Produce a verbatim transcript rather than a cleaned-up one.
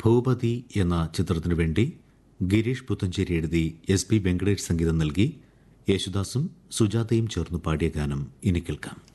ഭൂപതി എന്ന ചിത്രത്തിനു വേണ്ടി ഗിരീഷ് പുത്തഞ്ചേരി എഴുതി എസ് പി വെങ്കടേഷ് സംഗീതം നൽകി യേശുദാസും സുജാതയും ചേർന്ന് പാടിയ ഗാനം ഇനി കേൾക്കാം.